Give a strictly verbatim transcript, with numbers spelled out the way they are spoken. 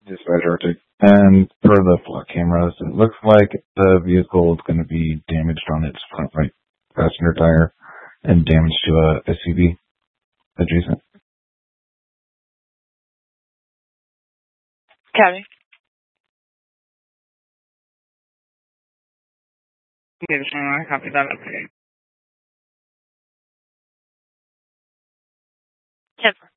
Dispatch Arctic. And per the flock cameras, it looks like the vehicle is going to be damaged on its front right passenger tire and damage to a S U V adjacent. Copy. Give us one more copy that up. ten